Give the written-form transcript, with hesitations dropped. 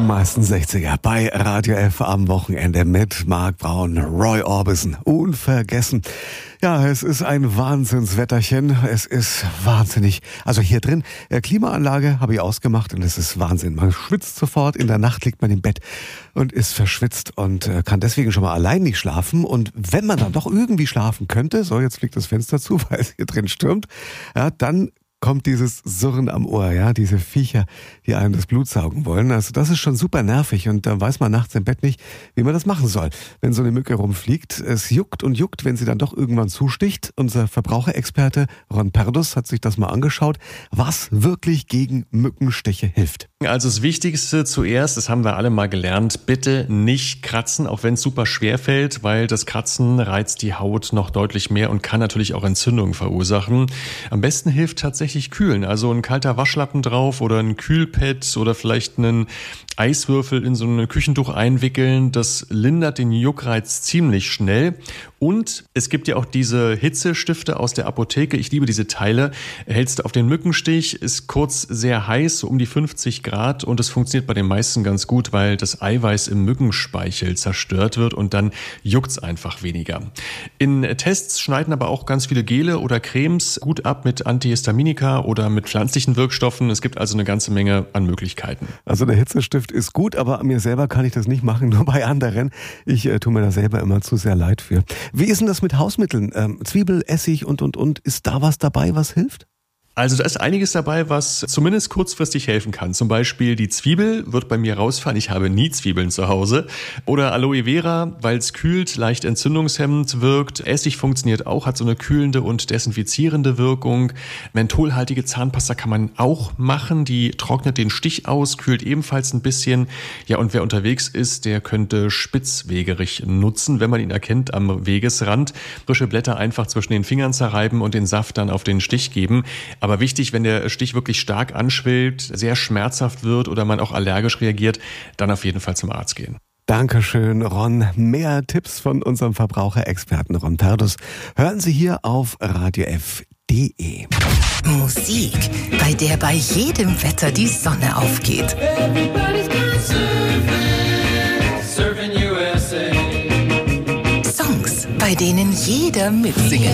meisten 60er bei Radio F am Wochenende mit Marc Braun, Roy Orbison. Unvergessen. Ja, es ist ein Wahnsinnswetterchen. Es ist wahnsinnig. Also hier drin, Klimaanlage habe ich ausgemacht und es ist Wahnsinn. Man schwitzt sofort. In der Nacht liegt man im Bett und ist verschwitzt und kann deswegen schon mal allein nicht schlafen. Und wenn man dann doch irgendwie schlafen könnte, so jetzt fliegt das Fenster zu, weil es hier drin stürmt, ja, dann kommt dieses Surren am Ohr, ja, diese Viecher, die einem das Blut saugen wollen. Also das ist schon super nervig und da weiß man nachts im Bett nicht, wie man das machen soll, wenn so eine Mücke rumfliegt. Es juckt und juckt, wenn sie dann doch irgendwann zusticht. Unser Verbraucherexperte Ron Perdus hat sich das mal angeschaut, was wirklich gegen Mückenstiche hilft. Also das Wichtigste zuerst, das haben wir alle mal gelernt, bitte nicht kratzen, auch wenn es super schwer fällt, weil das Kratzen reizt die Haut noch deutlich mehr und kann natürlich auch Entzündungen verursachen. Am besten hilft tatsächlich kühlen, also ein kalter Waschlappen drauf oder ein Kühlpad oder vielleicht einen Eiswürfel in so ein Küchentuch einwickeln. Das lindert den Juckreiz ziemlich schnell. Und es gibt ja auch diese Hitzestifte aus der Apotheke. Ich liebe diese Teile. Hältst du auf den Mückenstich, ist kurz sehr heiß, so um die 50 Grad. Und es funktioniert bei den meisten ganz gut, weil das Eiweiß im Mückenspeichel zerstört wird und dann juckt's einfach weniger. In Tests schneiden aber auch ganz viele Gele oder Cremes gut ab mit Antihistaminika oder mit pflanzlichen Wirkstoffen. Es gibt also eine ganze Menge an Möglichkeiten. Also der Hitzestift ist gut, aber an mir selber kann ich das nicht machen, nur bei anderen. Ich tue mir da selber immer zu sehr leid für. Wie ist denn das mit Hausmitteln? Zwiebel, Essig und. Ist da was dabei, was hilft? Also da ist einiges dabei, was zumindest kurzfristig helfen kann. Zum Beispiel die Zwiebel wird bei mir rausfallen. Ich habe nie Zwiebeln zu Hause. Oder Aloe Vera, weil es kühlt, leicht entzündungshemmend wirkt. Essig funktioniert auch, hat so eine kühlende und desinfizierende Wirkung. Mentholhaltige Zahnpasta kann man auch machen. Die trocknet den Stich aus, kühlt ebenfalls ein bisschen. Ja, und wer unterwegs ist, der könnte Spitzwegerich nutzen, wenn man ihn erkennt am Wegesrand. Frische Blätter einfach zwischen den Fingern zerreiben und den Saft dann auf den Stich geben. Aber wichtig, wenn der Stich wirklich stark anschwillt, sehr schmerzhaft wird oder man auch allergisch reagiert, dann auf jeden Fall zum Arzt gehen. Dankeschön, Ron. Mehr Tipps von unserem Verbraucherexperten Ron Perdus hören Sie hier auf radiof.de. Musik, bei der bei jedem Wetter die Sonne aufgeht. Songs, bei denen jeder mitsingen